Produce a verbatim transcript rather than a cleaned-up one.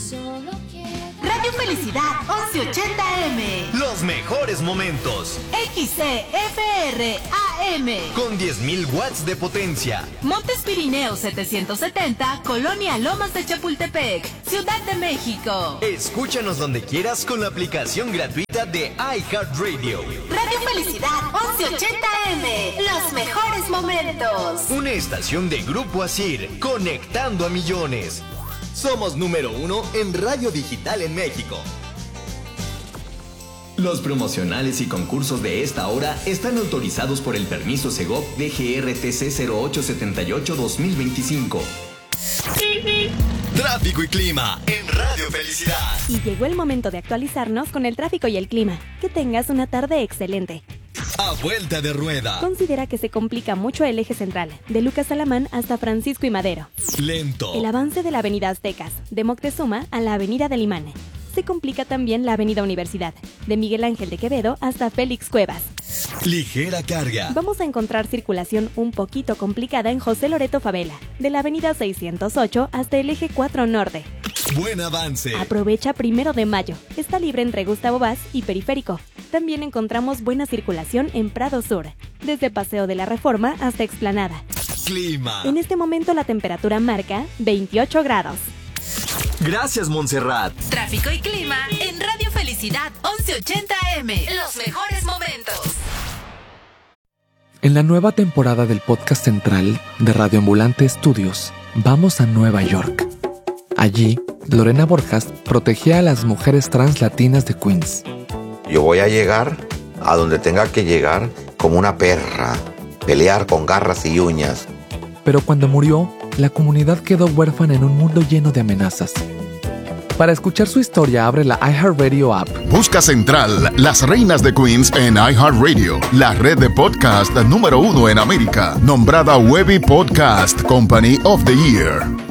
Radio Felicidad once ochenta eme. Los mejores momentos. X C F R A M. Con diez mil watts de potencia. Montes Pirineos setecientos setenta, Colonia Lomas de Chapultepec, Ciudad de México. Escúchanos donde quieras con la aplicación gratuita de iHeartRadio. Radio Felicidad once ochenta eme. Los mejores momentos. Una estación de Grupo Asir, conectando a millones. Somos número uno en radio digital en México. Los promocionales y concursos de esta hora están autorizados por el permiso Segov D G R T C cero ocho siete ocho dos mil veinticinco. Tráfico y clima en Radio Felicidad. Y llegó el momento de actualizarnos con el tráfico y el clima. Que tengas una tarde excelente. A vuelta de rueda. Considera que se complica mucho el eje central, de Lucas Alamán hasta Francisco y Madero. Lento. El avance de la avenida Aztecas, de Moctezuma a la avenida del Imán. Se complica también la avenida Universidad, de Miguel Ángel de Quevedo hasta Félix Cuevas. Ligera carga. Vamos a encontrar circulación un poquito complicada en José Loreto Favela, de la avenida seiscientos ocho hasta el eje cuatro Norte. Buen avance. Aprovecha primero de mayo. Está libre entre Gustavo Vaz y Periférico. También encontramos buena circulación en Prado Sur, desde Paseo de la Reforma hasta Explanada. Clima. En este momento la temperatura marca veintiocho grados. Gracias, Montserrat. Tráfico y clima en Radio Felicidad once ochenta eme. Los mejores momentos. En la nueva temporada del podcast central de Radio Ambulante Estudios, vamos a Nueva York. Allí, Lorena Borjas protegía a las mujeres trans latinas de Queens. Yo voy a llegar a donde tenga que llegar como una perra, pelear con garras y uñas. Pero cuando murió, la comunidad quedó huérfana en un mundo lleno de amenazas. Para escuchar su historia, abre la iHeartRadio app. Busca Central, Las Reinas de Queens en iHeartRadio, la red de podcast número uno en América, nombrada Webby Podcast Company of the Year.